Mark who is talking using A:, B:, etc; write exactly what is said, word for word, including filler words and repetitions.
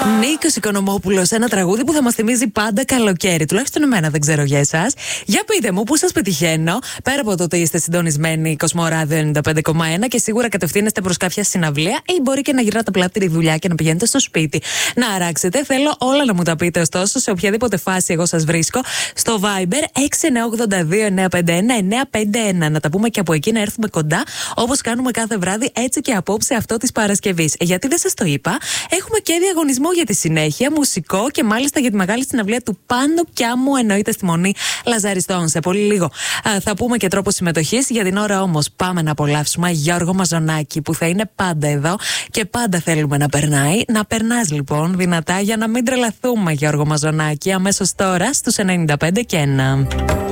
A: Νίκος Οικονομόπουλος, ένα τραγούδι που θα μας θυμίζει πάντα καλοκαίρι. Τουλάχιστον εμένα, δεν ξέρω για εσάς. Για πείτε μου, πού σας πετυχαίνω. Πέρα από το ότι είστε συντονισμένοι Κοσμοράδιο ενενήντα πέντε κόμμα ένα και σίγουρα κατευθύνεστε προς κάποια συναυλία, ή μπορεί και να γυράτε απλά τη δουλειά και να πηγαίνετε στο σπίτι να αράξετε. Θέλω όλα να μου τα πείτε, ωστόσο, σε οποιαδήποτε φάση εγώ σας βρίσκω. Στο Viber έξι εννιά οκτώ δύο εννιά πέντε ένα εννιά πέντε ένα. Να τα πούμε και από εκεί, να έρθουμε κοντά, όπως κάνουμε κάθε βράδυ, έτσι και απόψε αυτό της Παρασκευής. Γιατί δεν σας το είπα, έχουμε και διαγωνισμό για τη συνέχεια, μουσικό και μάλιστα για τη μεγάλη συναυλία του Πάνο Κιάμου, εννοείται στη Μονή Λαζαριστών. Σε πολύ λίγο α, θα πούμε και τρόπο συμμετοχής. Για την ώρα όμως πάμε να απολαύσουμε Γιώργο Μαζονάκη, που θα είναι πάντα εδώ και πάντα θέλουμε να περνάει. Να περνάς λοιπόν δυνατά για να μην τρελαθούμε, Γιώργο Μαζονάκη, αμέσως τώρα στους ενενήντα πέντε και ένα.